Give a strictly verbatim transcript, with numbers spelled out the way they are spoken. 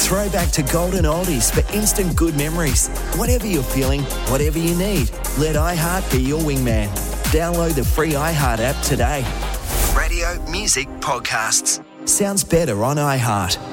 Throwback to golden oldies for instant good memories. Whatever you're feeling, whatever you need, let iHeart be your wingman. Download the free iHeart app today. Radio, music, podcasts. Sounds better on iHeart.